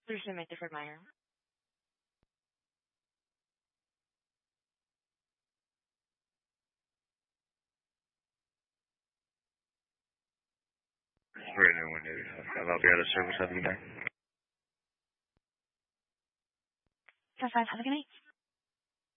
There's no Fort Meyer. Right now, when you have Alberta service, have you there? 5, have a good night.